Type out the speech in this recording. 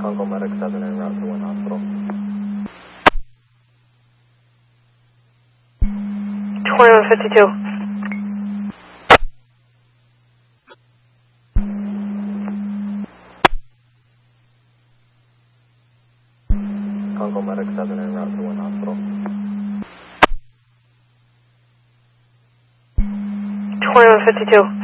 Congo Medic 7 en route to Wynn Hospital. 2152. Congo Medic 7 en route to Wynn Hospital. 2152.